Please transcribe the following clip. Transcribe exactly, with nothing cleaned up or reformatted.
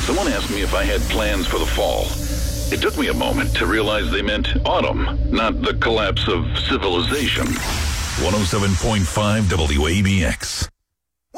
Someone asked me if I had plans for the fall. It took me a moment to realize they meant autumn, not the collapse of civilization. one oh seven point five W A B X.